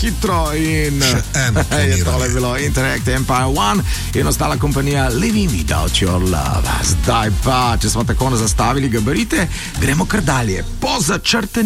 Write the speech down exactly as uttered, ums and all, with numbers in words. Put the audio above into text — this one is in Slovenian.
hitro in je tole bilo Interact Empire One in ostala kompanija Living Without Your Love. Zdaj pa, če smo tako zastavili gabarite, gremo kar dalje. Po začrtani